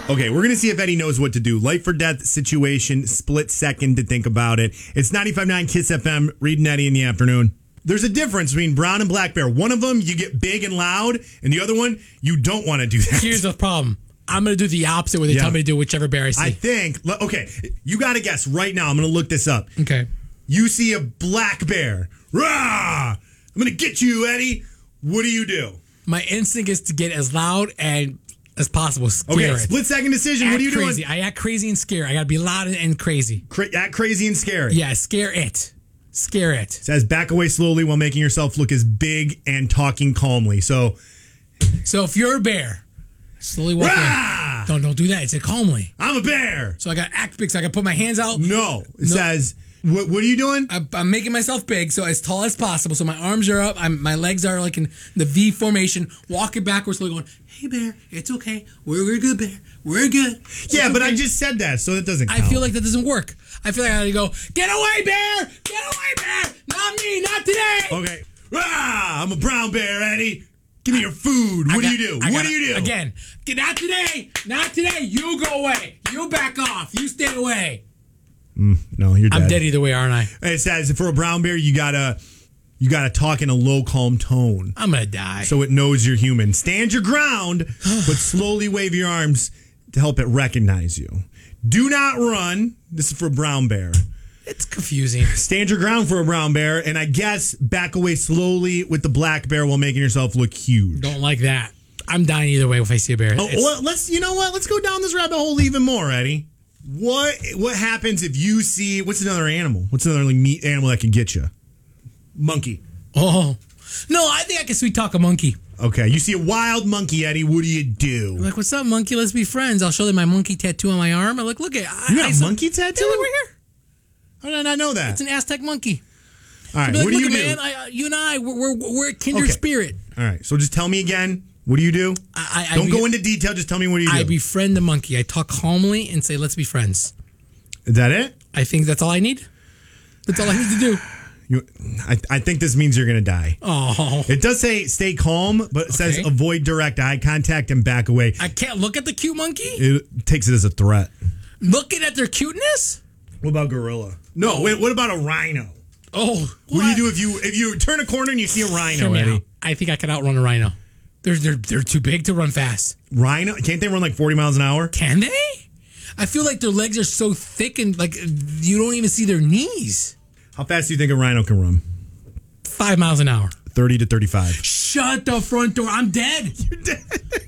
Okay, we're going to see if Eddie knows what to do. Life or death situation, split second to think about it. It's 95.9 Kiss FM, Reed and Eddie in the afternoon. There's a difference between brown and black bear. One of them, you get big and loud, and the other one, you don't want to do that. Here's the problem. I'm going to do the opposite where they tell me to do whichever bear I see. I think, okay, you got to guess right now. I'm going to look this up. Okay. You see a black bear. Rah! I'm going to get you, Eddie. What do you do? My instinct is to get as loud and as possible. Scare it. Split second decision. What are you crazy. doing? I act crazy and scare. I got to be loud and crazy. Act crazy and scary. Yeah, scare it. Scare it. Says back away slowly while making yourself look as big and talking calmly. So if you're a bear, slowly walk in. Don't do that. It said calmly. I'm a bear. So I got to act big. So I got to put my hands out. No. It says, what are you doing? I'm making myself big, so as tall as possible. So my arms are up. My legs are like in the V formation. Walking backwards, slowly going, hey, bear, it's okay. We're good, bear. We're good. Yeah, but I just said that, so that doesn't count. I feel like that doesn't work. I feel like I gotta go, get away, bear! Get away, bear! Not me, not today! Okay. I'm a brown bear, Eddie. Give me your food. What do you do? What do you do? Again, not today. Not today. You go away. You back off. You stay away. No, you're dead. I'm dead either way, aren't I? It says for a brown bear, you gotta talk in a low, calm tone. I'm gonna die. So it knows you're human. Stand your ground, but slowly wave your arms to help it recognize you. Do not run. This is for a brown bear. It's confusing. Stand your ground for a brown bear, and I guess back away slowly with the black bear while making yourself look huge. Don't like that. I'm dying either way if I see a bear. Well, you know what? Let's go down this rabbit hole even more, Eddie. What happens if you see, what's another animal? What's another meat animal that can get you? Monkey. Oh. No, I think I can sweet talk a monkey. Okay, you see a wild monkey, Eddie. What do you do? I'm like, what's up, monkey? Let's be friends. I'll show them my monkey tattoo on my arm. I'm like, look at you got a monkey tattoo? Yeah, look right here. How did I not know that? It's an Aztec monkey. All right, like, what do you do? Man, you and I, we're a kindred spirit. All right, so just tell me again. What do you do? Don't go into detail. Just tell me what do you do. I befriend the monkey. I talk calmly and say, let's be friends. Is that it? I think that's all I need. That's all I need to do. I think this means you're going to die. Oh. It does say stay calm, but it says avoid direct eye contact and back away. I can't look at the cute monkey? It takes it as a threat. Looking at their cuteness? What about gorilla? No, wait, what about a rhino? Oh. What do you do if you turn a corner and you see a rhino, Eddie? I think I can outrun a rhino. They're too big to run fast. Rhino? Can't they run like 40 miles an hour? Can they? I feel like their legs are so thick and like you don't even see their knees. How fast do you think a rhino can run? 5 miles an hour. 30 to 35. Shut the front door. I'm dead. You're dead.